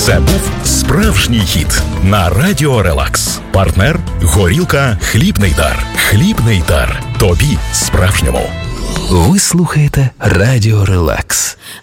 Це був справжній хіт на Радіо Релакс. Партнер – горілка «Хлібний дар». «Хлібний дар». Тобі справжньому. Ви слухаєте Радіо Релакс.